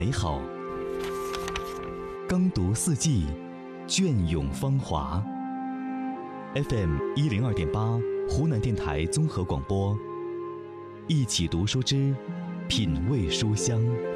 美好。耕读四季，隽永芳华。FM 102.8，湖南电台综合广播。一起读书之品味书香。